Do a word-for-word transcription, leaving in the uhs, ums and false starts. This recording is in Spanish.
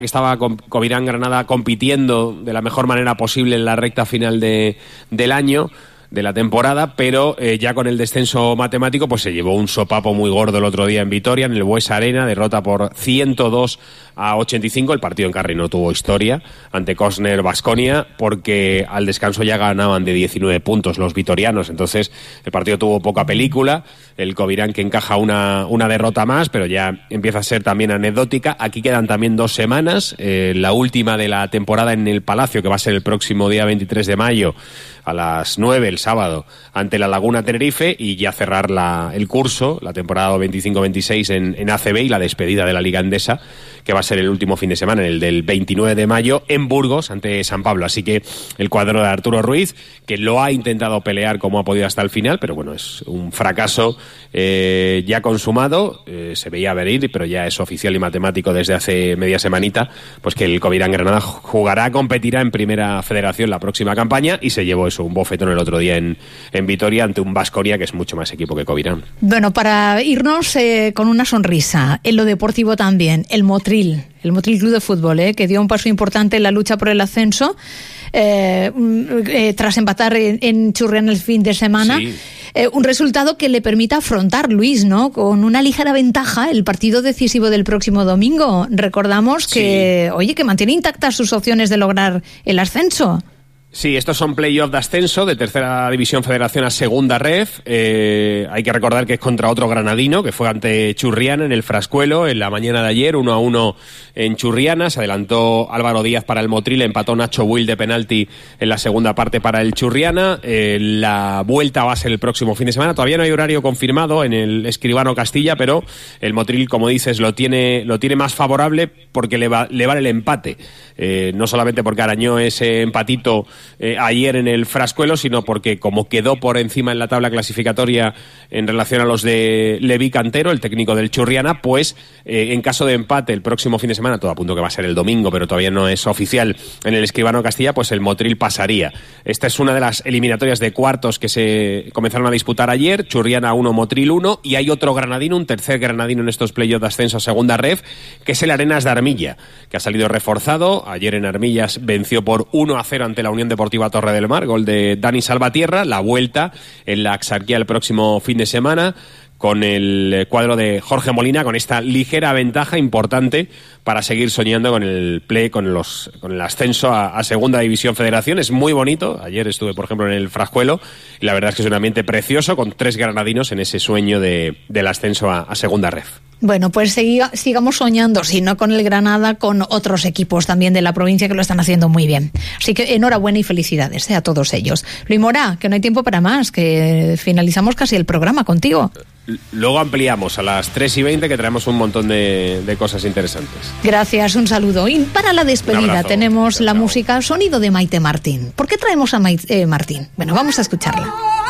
que estaba con Covirán Granada compitiendo de la mejor manera posible en la recta final de, del año, de la temporada, pero eh, ya con el descenso matemático pues se llevó un sopapo muy gordo el otro día en Vitoria, en el Buesa Arena, derrota por ciento dos a ochenta y cinco. El partido en Carri no tuvo historia ante Cosner Baskonia, porque al descanso ya ganaban de diecinueve puntos los vitorianos, entonces el partido tuvo poca película. El Covirán que encaja una, una derrota más, pero ya empieza a ser también anecdótica. Aquí quedan también dos semanas, eh, la última de la temporada en el Palacio, que va a ser el próximo día veintitrés de mayo a las nueve el sábado ante la Laguna Tenerife, y ya cerrar la, el curso, la temporada veinticinco veintiséis en, en A C B, y la despedida de la Liga Endesa, que va a ser el último fin de semana, el del veintinueve de mayo en Burgos ante San Pablo. Así que el cuadro de Arturo Ruiz, que lo ha intentado pelear como ha podido hasta el final, pero bueno, es un fracaso eh, ya consumado. Eh, se veía venir, pero ya es oficial y matemático desde hace media semanita, pues que el Covirán Granada jugará, competirá en Primera Federación la próxima campaña, y se llevó eso, un bofetón el otro día en, en Vitoria ante un Baskonia que es mucho más equipo que Covirán. Bueno, para irnos eh, con una sonrisa, en lo deportivo también, el Motril, el Motril Club de Fútbol, eh, que dio un paso importante en la lucha por el ascenso, eh, eh, tras empatar en, en Churriana el fin de semana. Sí. Eh, un resultado que le permita afrontar, Luis, ¿no?, con una ligera ventaja, el partido decisivo del próximo domingo. Recordamos que, sí. oye, que mantiene intactas sus opciones de lograr el ascenso. Sí, estos son play-off de ascenso de tercera división federación a segunda ref. Eh, hay que recordar que es contra otro granadino, que fue ante Churriana en el Frascuelo en la mañana de ayer, uno a uno en Churriana. Se adelantó Álvaro Díaz para el Motril, empató Nacho Will de penalti en la segunda parte para el Churriana. Eh, la vuelta va a ser el próximo fin de semana. Todavía no hay horario confirmado en el Escribano Castilla, pero el Motril, como dices, lo tiene, lo tiene más favorable porque le, va, le vale el empate. Eh, no solamente porque arañó ese empatito Eh, ayer en el Frascuelo, sino porque como quedó por encima en la tabla clasificatoria en relación a los de Levi Cantero, el técnico del Churriana, pues eh, en caso de empate el próximo fin de semana, todo apunta que va a ser el domingo, pero todavía no es oficial, en el Escribano Castilla, pues el Motril pasaría. Esta es una de las eliminatorias de cuartos que se comenzaron a disputar ayer, Churriana uno, Motril uno, y hay otro granadino, un tercer granadino en estos playoffs de ascenso a segunda ref, que es el Arenas de Armilla, que ha salido reforzado. Ayer en Armillas venció por uno a cero ante la Unión Deportiva Torre del Mar, gol de Dani Salvatierra. La vuelta en la Axarquía el próximo fin de semana con el cuadro de Jorge Molina, con esta ligera ventaja importante para seguir soñando con el play, con los con el ascenso a, a segunda división federación. Es muy bonito. Ayer estuve, por ejemplo, en el Frascuelo, y la verdad es que es un ambiente precioso, con tres granadinos en ese sueño de, del ascenso a, a segunda ref. Bueno, pues siga, sigamos soñando, si no con el Granada, con otros equipos también de la provincia que lo están haciendo muy bien. Así que enhorabuena y felicidades eh, a todos ellos. Luis Mora, que no hay tiempo para más, que finalizamos casi el programa contigo. Luego ampliamos a las tres y veinte, que traemos un montón de, de cosas interesantes. Gracias, un saludo. Y para la despedida tenemos la música Sonido de Maite Martín. ¿Por qué traemos a Maite eh, Martín? Bueno, vamos a escucharla.